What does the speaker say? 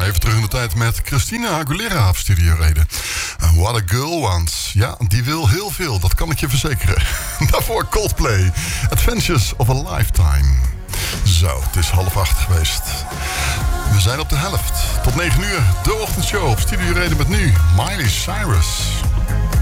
Even terug in de tijd met Christina Aguilera op Studio Reden. What a Girl Wants. Ja, die wil heel veel, dat kan ik je verzekeren. Daarvoor Coldplay. Adventures of a Lifetime. Zo, het is 7:30 geweest. We zijn op de helft. Tot 9 uur, de ochtendshow op Studio Reden met nu Miley Cyrus.